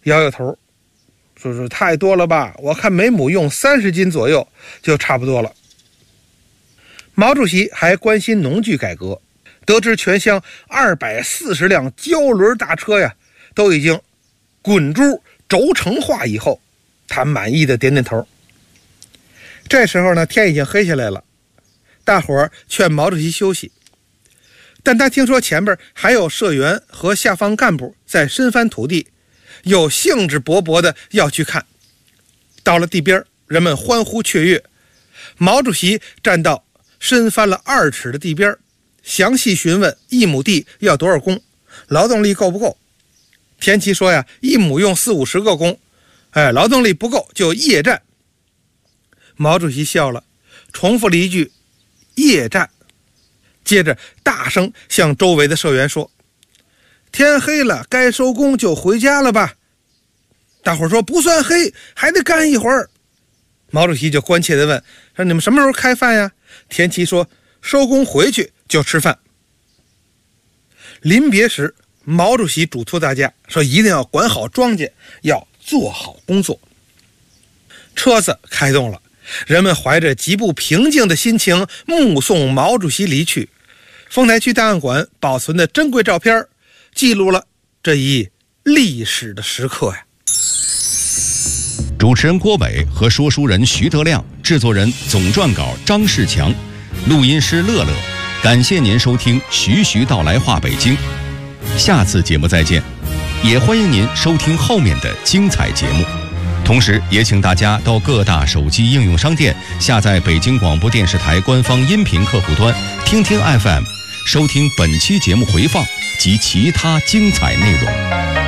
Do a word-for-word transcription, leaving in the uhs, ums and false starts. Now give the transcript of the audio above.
摇摇头，说说太多了吧，我看每亩用三十斤左右就差不多了。毛主席还关心农具改革，得知全乡二百四十辆胶轮大车呀都已经滚珠轴承化以后，他满意的点点头。这时候呢，天已经黑下来了，大伙儿劝毛主席休息，但他听说前边还有社员和下放干部在深翻土地，有兴致勃勃的要去看。到了地边，人们欢呼雀跃，毛主席站到深翻了二尺的地边，详细询问一亩地要多少工，劳动力够不够。田七说呀，一亩用四五十个工，哎，劳动力不够就夜战。毛主席笑了，重复了一句夜战，接着大声向周围的社员说，天黑了，该收工就回家了吧。大伙说不算黑，还得干一会儿。毛主席就关切地问，说你们什么时候开饭呀？田七说收工回去就吃饭。临别时，毛主席嘱托大家说一定要管好庄稼，要做好工作。车子开动了，人们怀着极不平静的心情目送毛主席离去。丰台区档案馆保存的珍贵照片记录了这一历史的时刻呀。 主持人郭伟和说书人徐德亮，制作人总撰稿张世强，录音师乐乐。感谢您收听徐徐道来话北京，下次节目再见。也欢迎您收听后面的精彩节目。同时也请大家到各大手机应用商店下载北京广播电视台官方音频客户端听听 F M， 收听本期节目回放及其他精彩内容。